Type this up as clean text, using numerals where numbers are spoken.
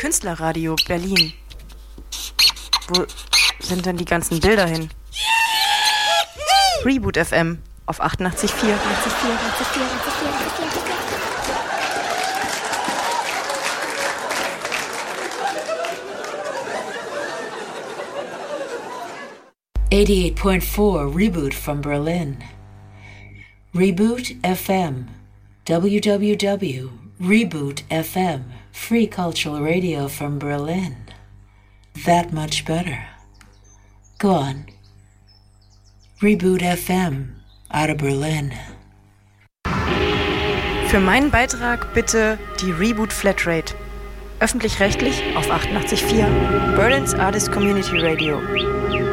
Künstlerradio Berlin. Wo sind denn die ganzen Bilder hin? Reboot FM auf 88,4. 88.4 Reboot from Berlin. Reboot FM. www.reboot FM. Free cultural radio from Berlin. That much better. Go on. Reboot FM out of Berlin. Für meinen Beitrag bitte die Reboot Flatrate. Öffentlich-rechtlich auf 88,4. Berlin's Artist Community Radio.